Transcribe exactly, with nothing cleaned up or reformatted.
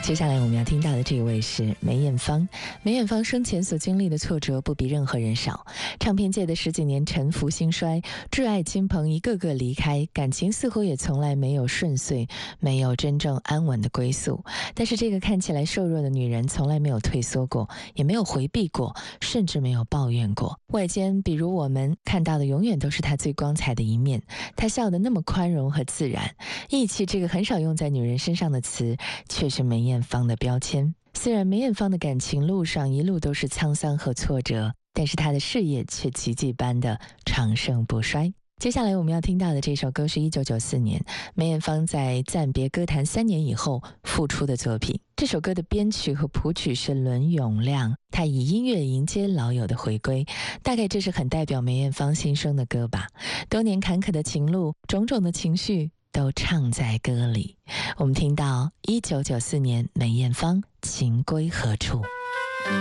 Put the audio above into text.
接下来我们要听到的这一位是梅艳芳。梅艳芳生前所经历的挫折不比任何人少，唱片界的十几年沉浮兴衰，挚爱亲朋一个个离开，感情似乎也从来没有顺遂，没有真正安稳的归宿。但是这个看起来瘦弱的女人从来没有退缩过，也没有回避过，甚至没有抱怨过。外间比如我们看到的永远都是她最光彩的一面，她笑得那么宽容和自然。义气这个很少用在女人身上的词，却是梅艳芳的标签。虽然梅艳芳的感情路上一路都是沧桑和挫折，但是她的事业却奇迹般的长盛不衰。接下来我们要听到的这首歌是一九九四年梅艳芳在暂别歌坛三年以后复出的作品。这首歌的编曲和谱曲是伦永亮，他以音乐迎接老友的回归，大概这是很代表梅艳芳心声的歌吧。多年坎坷的情路，种种的情绪都唱在歌里。我们听到一九九四年梅艳芳情归何处。